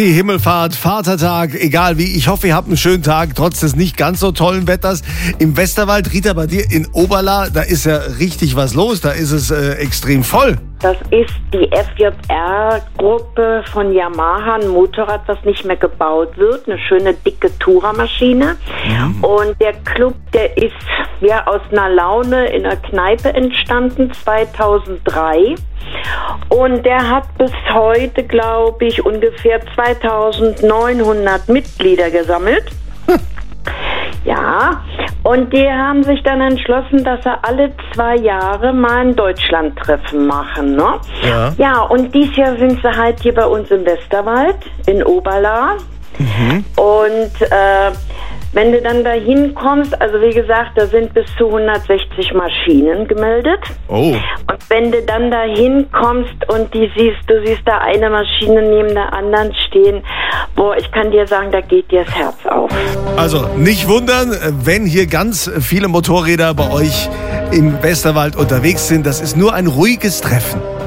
Die Himmelfahrt, Vatertag, egal wie. Ich hoffe, ihr habt einen schönen Tag, trotz des nicht ganz so tollen Wetters. Im Westerwald, Rita, bei dir in Oberla, da ist ja richtig was los. Da ist es extrem voll. Das ist die FJR-Gruppe von Yamaha, ein Motorrad, das nicht mehr gebaut wird. Eine schöne, dicke Tourer-Maschine. Und der Club, der ist ja aus einer Laune in einer Kneipe entstanden, 2003. Und der hat bis heute, glaube ich, ungefähr 2900 Mitglieder gesammelt. Ja, und die haben sich dann entschlossen, dass sie alle 2 Jahre mal ein Deutschlandtreffen machen, ne? Ja, und dieses Jahr sind sie halt hier bei uns im Westerwald, in Oberla. Und wenn du dann da hinkommst, also wie gesagt, da sind bis zu 160 Maschinen gemeldet. Oh. Und wenn du dann da hinkommst und du siehst da eine Maschine neben der anderen stehen, boah, ich kann dir sagen, da geht dir das Herz auf. Also nicht wundern, wenn hier ganz viele Motorräder bei euch im Westerwald unterwegs sind. Das ist nur ein ruhiges Treffen.